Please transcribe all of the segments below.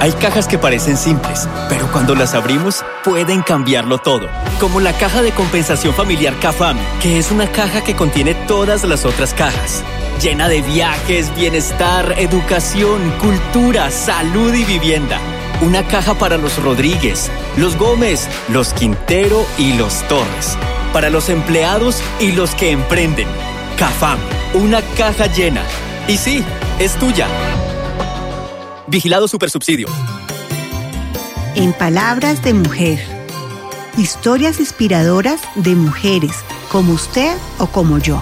Hay cajas que parecen simples, pero cuando las abrimos, pueden cambiarlo todo. Como la caja de compensación familiar CAFAM, que es una caja que contiene todas las otras cajas. Llena de viajes, bienestar, educación, cultura, salud y vivienda. Una caja para los Rodríguez, los Gómez, los Quintero y los Torres. Para los empleados y los que emprenden. CAFAM, una caja llena. Y sí, es tuya. Vigilado Supersubsidio. En palabras de mujer. Historias inspiradoras de mujeres, como usted o como yo.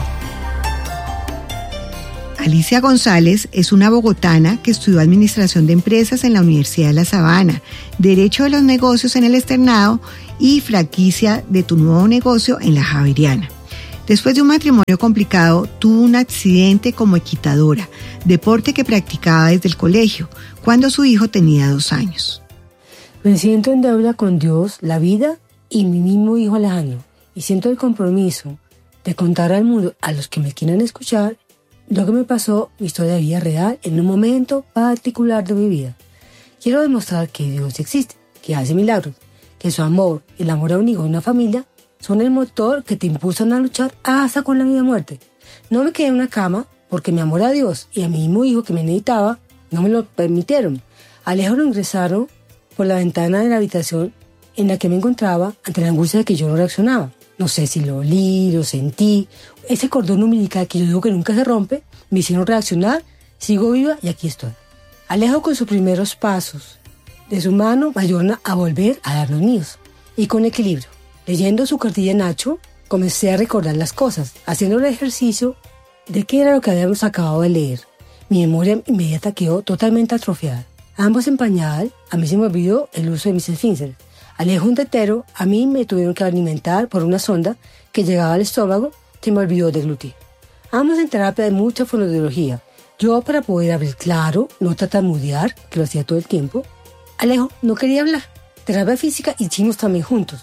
Alicia González es una bogotana que estudió Administración de Empresas en la Universidad de La Sabana, Derecho de los Negocios en el Externado y Franquicia de tu nuevo negocio en la Javeriana. Después de un matrimonio complicado, tuvo un accidente como equitadora, deporte que practicaba desde el colegio, cuando su hijo tenía 2 años. Me siento en deuda con Dios, la vida y mi mismo hijo Alejandro, y siento el compromiso de contar al mundo, a los que me quieran escuchar, lo que me pasó, mi historia de vida real, en un momento particular de mi vida. Quiero demostrar que Dios existe, que hace milagros, que su amor, el amor único de una familia, son el motor que te impulsan a luchar hasta con la vida y muerte. No me quedé en una cama porque mi amor a Dios y a mi mismo hijo que me necesitaba no me lo permitieron. Alejo lo ingresaron por la ventana de la habitación en la que me encontraba ante la angustia de que yo no reaccionaba. No sé si lo olí, lo sentí. Ese cordón umbilical que yo digo que nunca se rompe, me hicieron reaccionar, sigo viva y aquí estoy. Alejo con sus primeros pasos de su mano me ayudan a volver a dar los míos. Y con equilibrio. Leyendo su cartilla Nacho, comencé a recordar las cosas, haciendo el ejercicio de qué era lo que habíamos acabado de leer. Mi memoria inmediata quedó totalmente atrofiada. Ambos en pañal, a mí se me olvidó el uso de mis esfínteres. Alejo un tetero, a mí me tuvieron que alimentar por una sonda que llegaba al estómago, se me olvidó deglutir. Ambos en terapia de mucha fonoaudiología. Yo para poder hablar claro, no tartamudear, que lo hacía todo el tiempo. Alejo no quería hablar. Terapia física hicimos también juntos.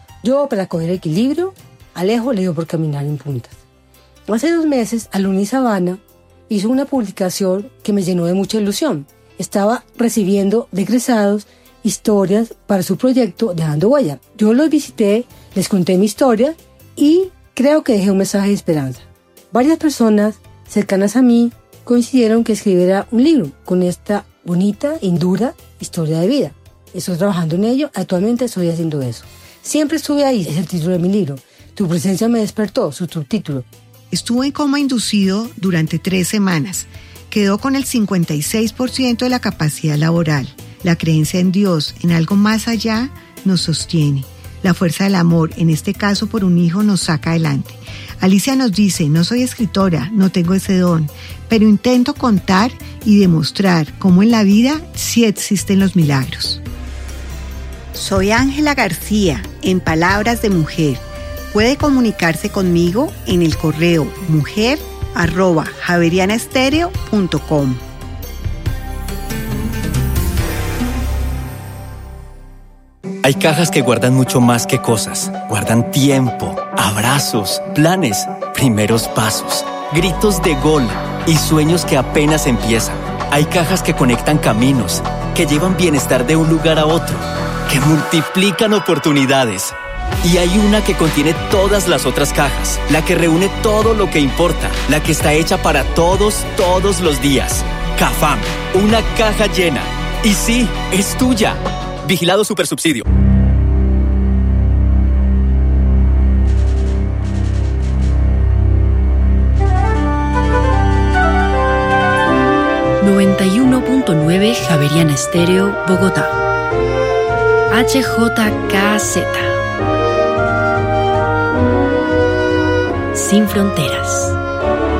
Yo para coger equilibrio, Alejo le dio por caminar en puntas. Hace 2 meses, Aluni Sabana hizo una publicación que me llenó de mucha ilusión. Estaba recibiendo de egresados historias para su proyecto Dejando Huella. Yo los visité, les conté mi historia y creo que dejé un mensaje de esperanza. Varias personas cercanas a mí coincidieron que escribiera un libro con esta bonita y dura historia de vida. Estoy trabajando en ello, actualmente estoy haciendo eso. Siempre estuve ahí, es el título de mi libro. Tu presencia me despertó, su subtítulo. Estuvo en coma inducido durante 3 semanas. Quedó con el 56% de la capacidad laboral. La creencia en Dios, en algo más allá, nos sostiene. La fuerza del amor, en este caso por un hijo, nos saca adelante. Alicia nos dice, no soy escritora, no tengo ese don, pero intento contar y demostrar cómo en la vida sí existen los milagros. Soy Ángela García, en Palabras de Mujer. Puede comunicarse conmigo en el correo mujer@javerianastereo.com. Hay cajas que guardan mucho más que cosas. Guardan tiempo, abrazos, planes, primeros pasos, gritos de gol y sueños que apenas empiezan. Hay cajas que conectan caminos, que llevan bienestar de un lugar a otro, que multiplican oportunidades. Y hay una que contiene todas las otras cajas, la que reúne todo lo que importa, la que está hecha para todos los días. CAFAM, una caja llena. Y sí, es tuya. Vigilado Supersubsidio. ...91.9 Javeriana Estéreo, Bogotá. HJKZ. Sin fronteras.